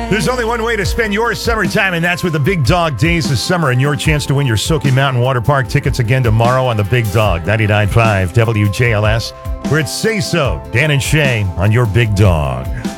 There's only one way to spend your summertime, and that's with the Big Dog Days of Summer and your chance to win your Soaky Mountain Water Park tickets again tomorrow on the Big Dog, 99.5 WJLS, where it's Say So, Dan and Shay on your Big Dog.